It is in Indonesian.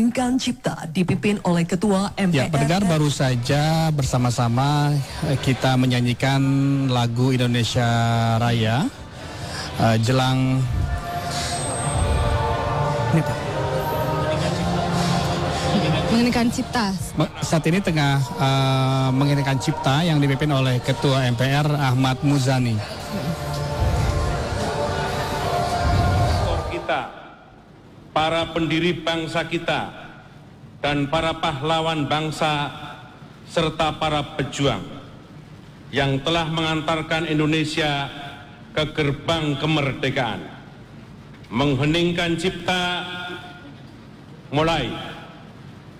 Mengeningkan Cipta dipimpin oleh Ketua MPR. Ya, pendengar, baru saja bersama-sama kita menyanyikan lagu Indonesia Raya jelang ini Pak. Mengeningkan Cipta. Saat ini tengah mengeningkan Cipta yang dipimpin oleh Ketua MPR Ahmad Muzani. Kita, para pendiri bangsa kita, dan para pahlawan bangsa, serta para pejuang yang telah mengantarkan Indonesia ke gerbang kemerdekaan. Mengheningkan Cipta mulai